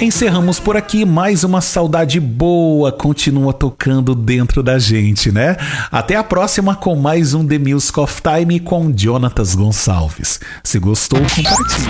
Encerramos por aqui, mais uma saudade boa continua tocando dentro da gente, né? Até a próxima com mais um The Music of Time com Jonatas Gonçalves. Se gostou, compartilhe.